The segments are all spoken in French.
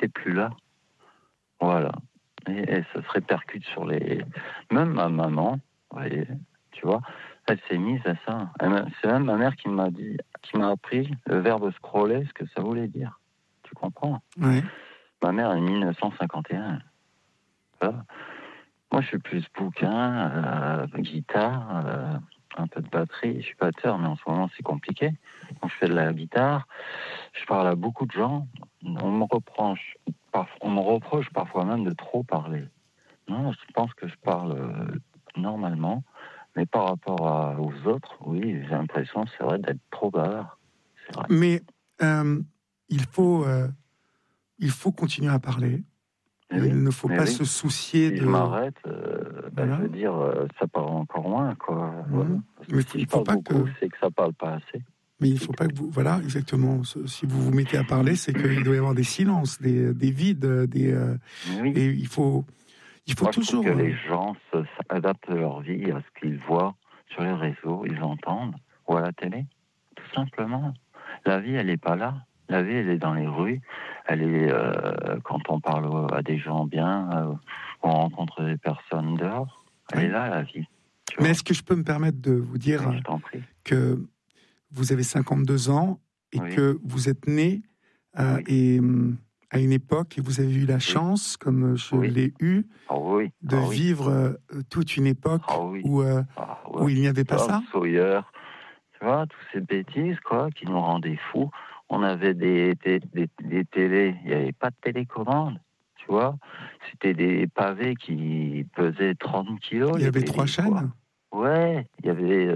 t'es plus là. Voilà. Et ça se répercute sur les... Même ma maman, vous voyez, tu vois, elle s'est mise à ça. C'est même ma mère qui m'a appris le verbe scroller, ce que ça voulait dire. Tu comprends? Oui. Ma mère est 1951. Voilà. Moi, je suis plus bouquin, guitare, un peu de batterie. Je suis batteur, mais en ce moment, c'est compliqué. Donc, je fais de la guitare. Je parle à beaucoup de gens. On me reproche parfois même de trop parler. Non, je pense que je parle normalement. Mais par rapport aux autres, oui, j'ai l'impression, c'est vrai, d'être trop bavard. C'est vrai. Mais il faut continuer à parler. Il ne faut pas se soucier si de... je m'arrête, voilà. je veux dire, ça part encore loin, quoi. Voilà. Mais Si il je faut parle pas beaucoup, que... c'est que ça parle pas assez. Mais il ne faut pas que vous... Voilà, exactement. Si vous vous mettez à parler, c'est qu'il doit y avoir des silences, des vides, et il faut Moi, toujours... je trouve que les gens adaptent leur vie à ce qu'ils voient sur les réseaux, ils entendent, ou à la télé, tout simplement. La vie, elle n'est pas là. La vie, elle est dans les rues. Elle est quand on parle à des gens bien, on rencontre des personnes dehors. Elle est là, la vie. Mais est-ce que je peux me permettre de vous dire que vous avez 52 ans et que vous êtes né et à une époque, et vous avez eu la chance, comme je l'ai eu, de vivre toute une époque où il n'y avait pas ça. Sawyer, tu vois, toutes ces bêtises, quoi, qui nous rendaient fous. On avait des télés, il n'y avait pas de télécommande, tu vois. C'était des pavés qui pesaient 30 kilos. Il y avait 3 chaînes. Ouais, il y avait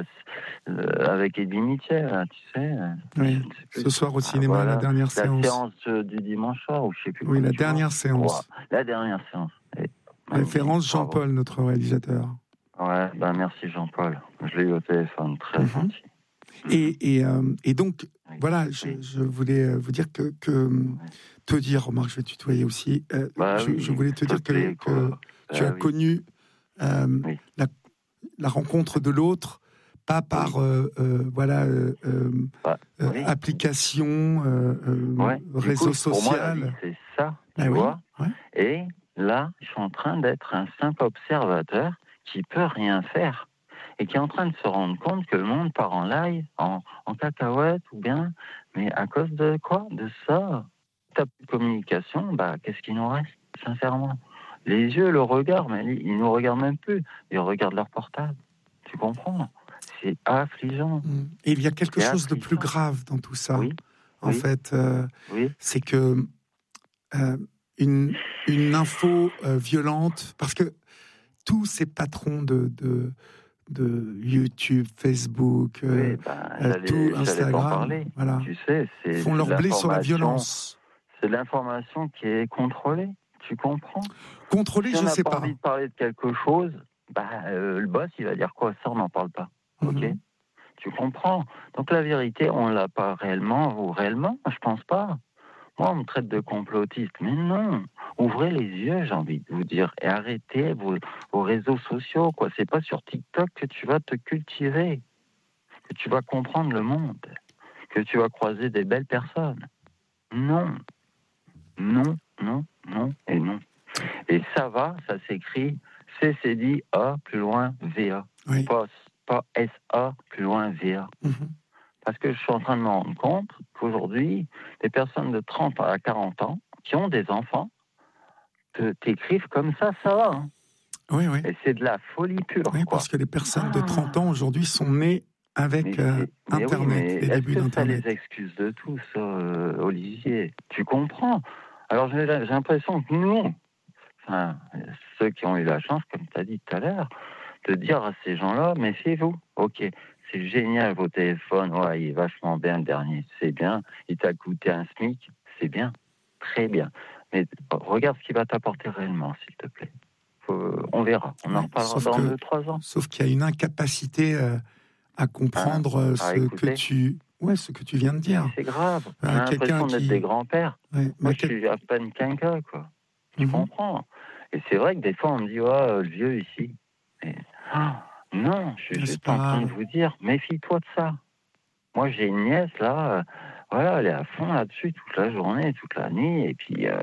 avec Eddie Mitchell, hein, tu sais. Oui. Ce soir au cinéma, la dernière séance. La séance du dimanche soir, ou je sais plus. Oui, la dernière séance. La dernière séance. Référence Jean-Paul, notre réalisateur. Ouais, merci Jean-Paul. Je l'ai eu au téléphone, très gentil. Et donc, voilà, je voulais vous dire te dire, remarque, je vais tutoyer aussi, je voulais te dire que tu as connu la rencontre de l'autre, pas par application, réseau social. Pour moi, la vie, c'est ça, tu vois. Ouais. Et là, je suis en train d'être un simple observateur qui peut rien faire et qui est en train de se rendre compte que le monde part en live, en cacahuète ou bien, mais à cause de quoi? De ça. Ta communication, qu'est-ce qu'il nous reste, sincèrement? Les yeux, le regard, mais ils nous regardent même plus. Ils regardent leur portable. Tu comprends? C'est affligeant. Et il y a quelque chose de plus grave dans tout ça. En fait, c'est que une info violente, parce que tous ces patrons de YouTube, Facebook, tout Instagram, voilà, tu sais, font leur blé sur la violence. C'est l'information qui est contrôlée. Tu comprends? Contrôlée, je sais pas. Si on n'a pas envie de parler de quelque chose, le boss, il va dire quoi? Ça, on n'en parle pas. Ok? Tu comprends? Donc la vérité, on l'a pas réellement. Vous, réellement? Je pense pas. Moi, on me traite de complotiste. Mais non. Ouvrez les yeux, j'ai envie de vous dire. Et arrêtez vos réseaux sociaux, quoi. C'est pas sur TikTok que tu vas te cultiver. Que tu vas comprendre le monde. Que tu vas croiser des belles personnes. Non. Non, non, non et non. Et ça va, ça s'écrit CCD-A plus loin VA. Oui. Pas SA plus loin VA. Parce que je suis en train de me rendre compte qu'aujourd'hui, des personnes de 30 à 40 ans qui ont des enfants t'écrivent comme ça va. Hein. Oui, oui. Et c'est de la folie pure. Oui, parce que les personnes de 30 ans aujourd'hui sont nées avec Internet, les débuts d'Internet. C'est les excuses de tous, Olivier. Tu comprends? Alors j'ai l'impression que nous, ceux qui ont eu la chance, comme tu as dit tout à l'heure, de dire à ces gens-là, méfiez-vous. Ok, c'est génial vos téléphones, il est vachement bien le dernier, c'est bien, il t'a coûté un SMIC, c'est bien, très bien. Mais regarde ce qu'il va t'apporter réellement, s'il te plaît. On verra, on en reparlera dans 2-3 ans. Sauf qu'il y a une incapacité à comprendre ce que tu viens de dire. C'est grave, j'ai l'impression d'être des grands-pères. Moi, je suis à peine qu'un gars, quoi. Tu comprends? Et c'est vrai que des fois, on me dit, le vieux ici. Et, non, je suis juste en train de vous dire, méfie-toi de ça. Moi, j'ai une nièce, là, elle est à fond là-dessus toute la journée, toute la nuit, et puis